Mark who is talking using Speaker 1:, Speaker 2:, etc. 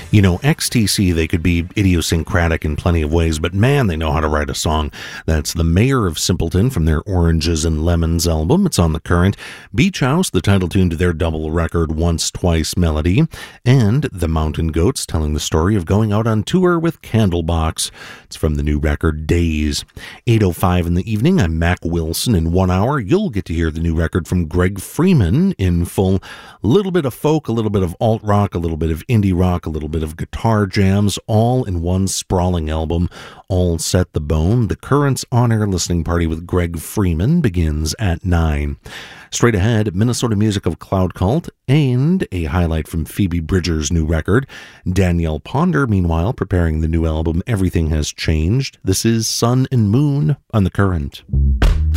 Speaker 1: You know, XTC, they could be idiosyncratic in plenty of ways, but man, they know how to write a song. That's The Mayor of Simpleton from their Oranges and Lemons album. It's on The Current. Beach House, the title tune to their double record, Once Twice Melody. And The Mountain Goats, telling the story of going out on tour with Candlebox. It's from the new record, Days. 8:05 in the evening, I'm Mac Wilson. In 1 hour, you'll get to hear the new record from Greg Freeman in full. A little bit of folk, a little bit of alt rock, a little bit of indie rock, a little bit of guitar jams, all in one sprawling album. All Set the Bone. The Current's on-air listening party with Greg Freeman begins at 9. Straight ahead, Minnesota music of Cloud Cult and a highlight from Phoebe Bridgers' new record. Danielle Ponder, meanwhile, preparing the new album Everything Has Changed. This is Sun and Moon on The Current.